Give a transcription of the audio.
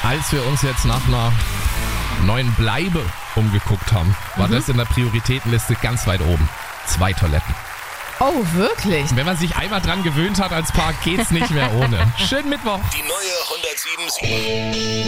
Als wir uns jetzt nach einer neuen Bleibe umgeguckt haben, war das in der Prioritätenliste ganz weit oben. 2 Toiletten. Oh, wirklich? Wenn man sich einmal dran gewöhnt hat als Paar, geht's nicht mehr ohne. Schönen Mittwoch. Die neue 107.7.